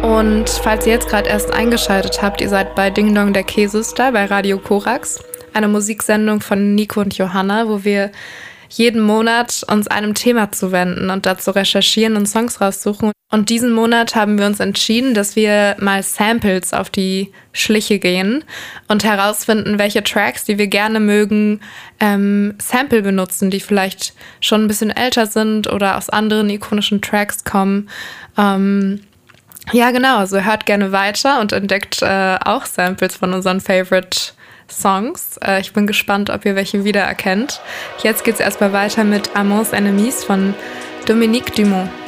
Und falls ihr jetzt gerade erst eingeschaltet habt, ihr seid bei Ding Dong der K-Sister bei Radio Korax, eine Musiksendung von Nico und Johanna, wo wir jeden Monat uns einem Thema zuwenden und dazu recherchieren und Songs raussuchen. Und diesen Monat haben wir uns entschieden, dass wir mal Samples auf die Schliche gehen und herausfinden, welche Tracks, die wir gerne mögen, Sample benutzen, die vielleicht schon ein bisschen älter sind oder aus anderen ikonischen Tracks kommen. Ja, genau, also hört gerne weiter und entdeckt auch Samples von unseren Favorite Songs. Ich bin gespannt, ob ihr welche wiedererkennt. Jetzt geht's erstmal weiter mit Amants Enemies von Dominique Dumont.